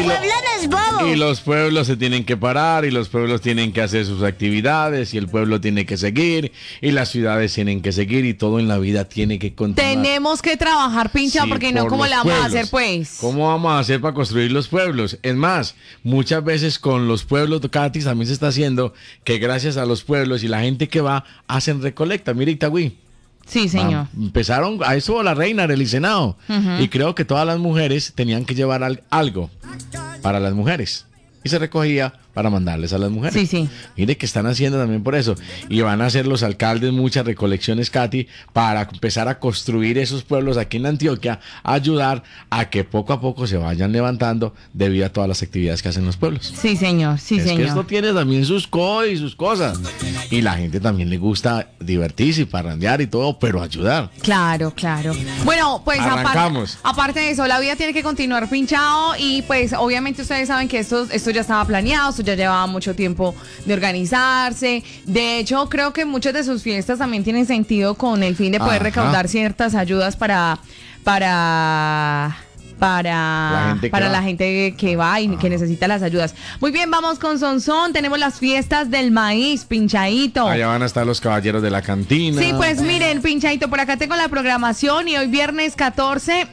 pueblo no es bobo. Y los pueblos se tienen que parar, y los pueblos tienen que hacer sus actividades, y el pueblo tiene que seguir, y las ciudades tienen que seguir, y todo en la vida tiene que continuar. Tenemos que trabajar, pincha, Sí, porque no, por ¿cómo los la vamos a pueblos. hacer, pues? ¿Cómo vamos a hacer para construir los pueblos? Es más, muchas veces con los pueblos, Katy, también se está haciendo que gracias a los pueblos y la gente que va, hacen recolecta. Mira Itagüí. Sí, señor. Empezaron a eso la reina del Senado. Y creo que todas las mujeres tenían que llevar algo para las mujeres. Y se recogía para mandarles a las mujeres. Sí, sí. Mire que están haciendo también por eso. Y van a hacer los alcaldes muchas recolecciones, Katy, para empezar a construir esos pueblos aquí en Antioquia, a ayudar a que poco a poco se vayan levantando debido a todas las actividades que hacen los pueblos. Sí, señor. Sí, Es señor. que esto tiene también sus y sus cosas. Y la gente también le gusta divertirse y parrandear y todo, pero ayudar. Claro, claro. Bueno, pues Arrancamos. aparte de eso, la vida tiene que continuar pinchado y pues obviamente ustedes saben que esto ya estaba planeado, esto ya llevaba mucho tiempo de organizarse. De hecho, creo que muchas de sus fiestas también tienen sentido con el fin de poder recaudar ciertas ayudas para la gente que va y que necesita las ayudas. Muy bien, vamos con Sonsón. Tenemos las fiestas del maíz, pinchadito. Allá van a estar los caballeros de la cantina. Sí, pues miren, pinchadito, por acá tengo la programación y hoy viernes 14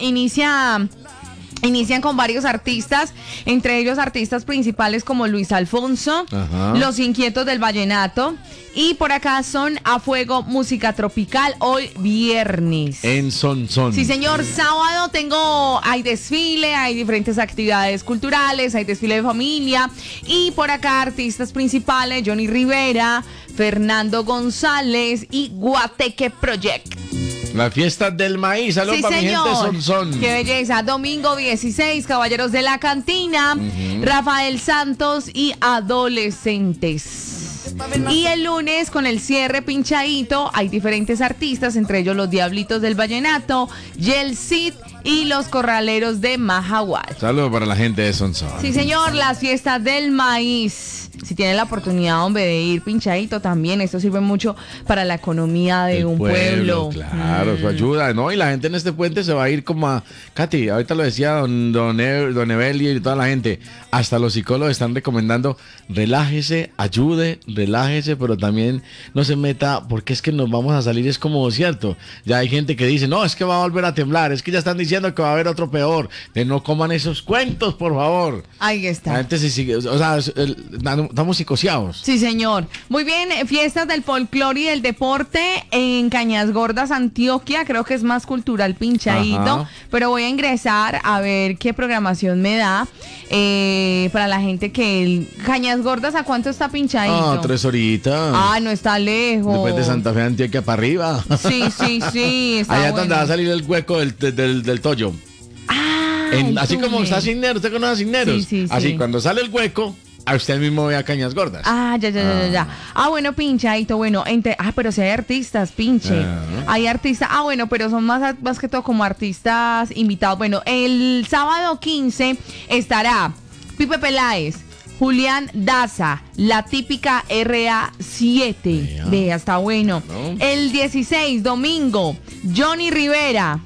inician con varios artistas, entre ellos artistas principales como Luis Alfonso, Los Inquietos del Vallenato, y por acá son A Fuego Música Tropical, hoy viernes. En Sonsón. Sí, señor. Sábado hay desfile, hay diferentes actividades culturales, hay desfile de familia, y por acá artistas principales, Johnny Rivera, Fernando González y Guateque Project. La fiesta del maíz, saludos Sí, para mi gente de señor. Sonsón. Qué belleza. Domingo 16, Caballeros de la Cantina, Rafael Santos y Adolescentes. Y el lunes, con el cierre pinchadito, hay diferentes artistas, entre ellos los Diablitos del Vallenato, Yel Cid y los Corraleros de Majagual. Saludos para la gente de Sonsón. Sí, señor, las fiestas del maíz. Si tienen la oportunidad, hombre, de ir pinchadito también, esto sirve mucho para la economía de un pueblo. Claro, eso ayuda, ¿no? Y la gente en este puente se va a ir como a... Katy, ahorita lo decía don Evelio y toda la gente, hasta los psicólogos están recomendando, relájese, ayude, relájese, pero también no se meta, porque es que nos vamos a salir, es como cierto. Ya hay gente que dice, no, es que va a volver a temblar, es que ya están diciendo que va a haber otro peor, de no coman esos cuentos, por favor. Ahí está. La gente se sigue, o sea, estamos psicoseados. Sí, señor. Muy bien, fiestas del folclore y del deporte en Cañas Gordas, Antioquia. Creo que es más cultural pinchadito, pero voy a ingresar a ver qué programación me da para la gente que... Cañas Gordas, ¿a cuánto está pinchadito? 3 horitas. No está lejos. Después de Santa Fe, Antioquia para arriba. Sí, está allá bueno. donde va a salir el hueco del Toyo. Así como está Cisneros, ¿usted conoce a Cisneros? Sí. Así, cuando sale el hueco, a usted mismo ve a Cañas Gordas. Ya. Bueno, pinchadito, bueno, pero si hay artistas, pinche. Hay artistas, bueno, pero son más que todo como artistas invitados. Bueno, el sábado 15 estará Pipe Peláez, Julián Daza, la típica RA7. Vea, está bueno. ¿No? El 16, domingo, Johnny Rivera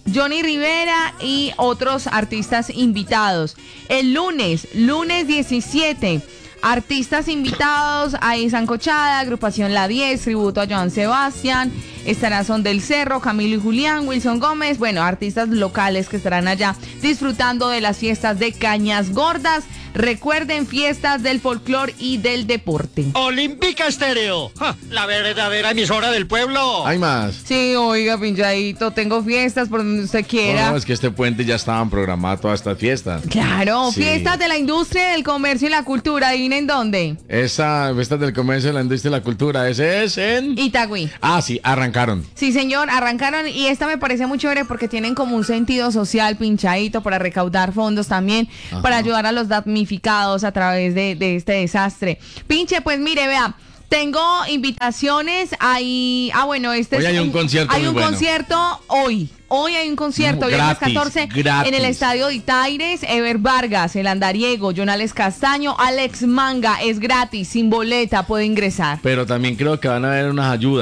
y otros artistas invitados. El lunes 17, artistas invitados, hay Sancochada, Agrupación La 10, tributo a Joan Sebastián, estará Son del Cerro, Camilo y Julián, Wilson Gómez, bueno, artistas locales que estarán allá disfrutando de las fiestas de Cañas Gordas. Recuerden, fiestas del folclor y del deporte. Olímpica Estéreo, la verdadera emisora del pueblo. ¿Hay más? Sí, oiga, pinchadito, tengo fiestas por donde usted quiera. No, es que este puente ya estaban programadas todas estas fiestas. Claro, Sí. fiestas de la industria, del comercio y la cultura. ¿Adivinen dónde? Esa fiesta del comercio, la industria y la cultura, ese es en... Itagüí. Sí, arrancaron. Sí, señor, arrancaron y esta me parece muy chévere porque tienen como un sentido social pinchadito para recaudar fondos también, para ayudar a los damnificados a través de este desastre. Pinche, pues mire, vea, tengo invitaciones ahí. Bueno, Hoy hay un concierto Hay muy un bueno. concierto hoy. Hoy hay un concierto, viernes 14, en el Estadio de Itaires, Ever Vargas, El Andariego, Jonales Castaño, Alex Manga, es gratis, sin boleta, puede ingresar. Pero también creo que van a haber unas ayudas.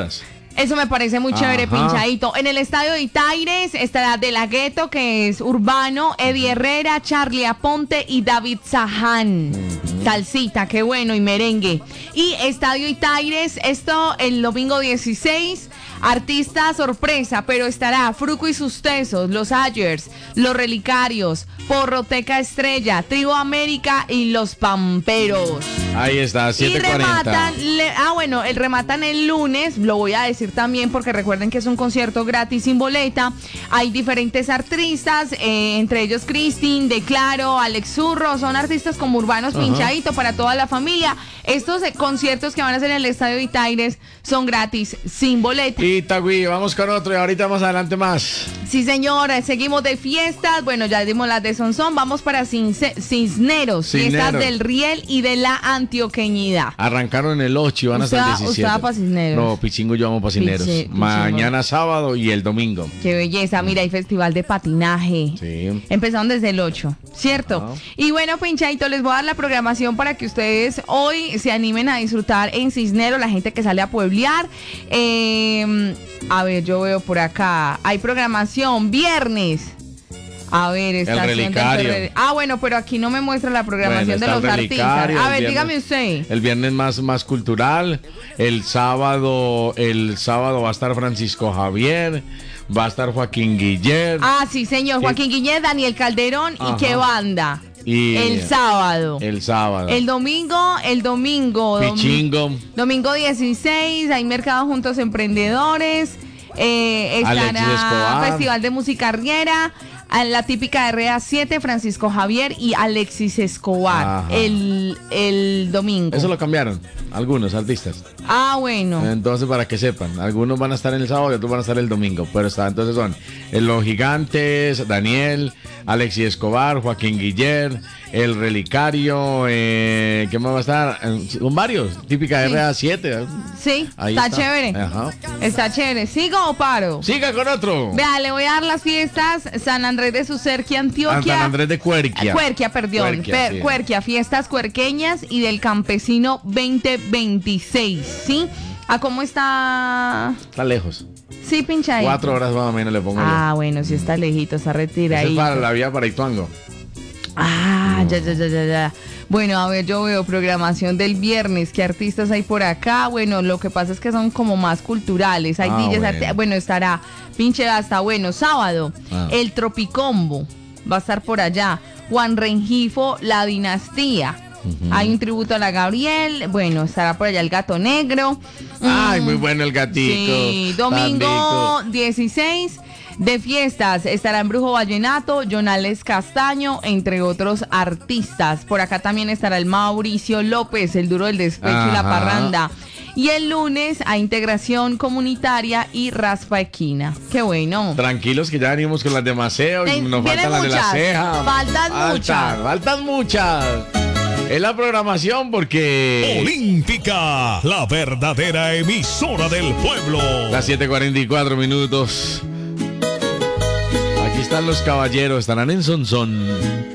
Eso me parece muy chévere, Ajá. pinchadito. En el estadio de Itaires estará De La Ghetto, que es urbano, Eddie Herrera, Charlie Aponte y David Zahán. Salsita, qué bueno, y merengue. Y estadio Itaires, esto el domingo 16. Artista sorpresa, pero estará Fruco y sus Tesos, Los Ayers, Los Relicarios, Porroteca Estrella, Tribu América y Los Pamperos. Ahí está, Y 7:40. rematan el lunes, lo voy a decir también porque recuerden que es un concierto gratis sin boleta. Hay diferentes artistas, entre ellos Cristin, Declaro, Alex Zurro, son artistas como urbanos pinchadito para toda la familia. Estos conciertos que van a hacer en el Estadio de Itaires son gratis sin boleta. Y Tagüí, vamos con otro y ahorita más adelante más. Sí, señora, seguimos de fiestas. Bueno, ya dimos las de Sonsón. Vamos para Cisneros, fiestas del Riel y de la Antioqueñidad. Arrancaron el 8 y van hasta el 17. ¿Usted va para Cisneros? No, Pichingo yo vamos para Cisneros. Pichingo. Mañana sábado y el domingo. Qué belleza. Mira, hay festival de patinaje. Sí. Empezaron desde el 8, ¿cierto? Ajá. Y bueno, pinchadito, les voy a dar la programación para que ustedes hoy se animen a disfrutar en Cisneros, la gente que sale a pueblear. A ver, yo veo por acá. Hay programación viernes. A ver, estación del Relicario. Ferrer. Bueno, pero aquí no me muestra la programación Bueno, de está los el artistas. Relicario, A el ver, viernes. dígame usted. El viernes más cultural. El sábado va a estar Francisco Javier. Va a estar Joaquín Guiller. Sí, señor. Joaquín Guillén, Daniel Calderón. Ajá. ¿Y qué banda? Y el sábado. El sábado. El domingo. Pichingo. Domingo 16, hay Mercado Juntos Emprendedores. Alexis Estará Escobar. Festival de Música Arriera. La típica RA7, Francisco Javier y Alexis Escobar. Ajá. El domingo. Eso lo cambiaron algunos artistas. Bueno. Entonces, para que sepan, algunos van a estar en el sábado y otros van a estar el domingo. Pero entonces son Los Gigantes, Daniel, Alexis Escobar, Joaquín Guiller, El Relicario, ¿qué más va a estar? Son varios, típica Sí. RA7. Sí, Ahí está chévere. Ajá. Está chévere. ¿Sigo o paro? Siga con otro. Vea, le voy a dar las fiestas San Andrés de Sucerquia, Antioquia. San Andrés de Cuerquia. Perdón. Cuerquia, sí. Cuerquia, fiestas cuerqueñas y del Campesino 2026, ¿sí? ¿Cómo está? Está lejos. Sí, pincha ahí. 4 horas más o menos le pongo yo. Bueno, sí está lejito, está Esa retiradito. es para la vía para Ituango. Ya. Bueno, a ver, yo veo programación del viernes. ¿Qué artistas hay por acá? Bueno, lo que pasa es que son como más culturales. Hay DJs, bueno. estará pinche hasta sábado. El Tropicombo va a estar por allá. Juan Rengifo, La Dinastía. Hay un tributo a la Gabriel. Bueno, estará por allá el Gato Negro. Ay, muy bueno el gatico. Sí, domingo 16 de fiestas estará en Brujo Vallenato, Jonales Castaño, entre otros artistas. Por acá también estará el Mauricio López, el duro del despecho y la parranda. Y el lunes a Integración Comunitaria y Raspa Equina. Qué bueno. Tranquilos que ya venimos con las de Maceo y nos Vienen faltan las de la muchas, ceja. faltan muchas. Es la programación porque... Olímpica, la verdadera emisora del pueblo. Las 7:44 minutos. Aquí están los caballeros, estarán en Sonsón.